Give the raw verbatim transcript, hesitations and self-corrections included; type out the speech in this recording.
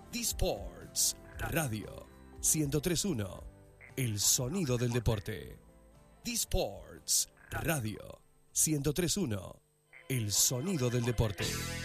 D-Sports Radio ciento tres punto uno. El sonido del deporte. D-Sports Radio ciento tres punto uno. El sonido del deporte.